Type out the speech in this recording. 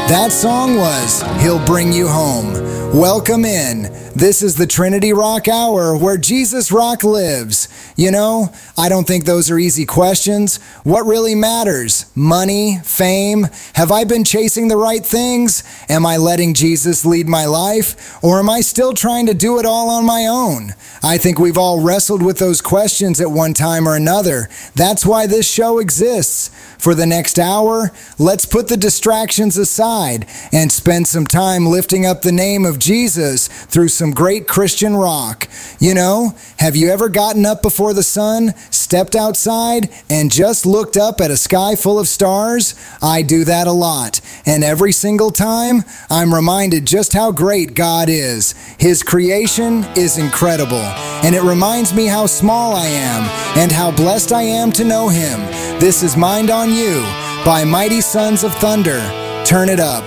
That song was He'll Bring You Home. Welcome in. This is the Trinity Rock Hour where Jesus Rock lives. You know, I don't think those are easy questions. What really matters? Money? Fame? Have I been chasing the right things? Am I letting Jesus lead my life? Or am I still trying to do it all on my own? I think we've all wrestled with those questions at one time or another. That's why this show exists. For the next hour, let's put the distractions aside and spend some time lifting up the name of Jesus through some great Christian rock. You know, have you ever gotten up before the sun, stepped outside, and just looked up at a sky full of stars? I do that a lot, and every single time, I'm reminded just how great God is. His creation is incredible, and it reminds me how small I am and how blessed I am to know Him. This is Mind on You by Mighty Sons of Thunder. Turn it up.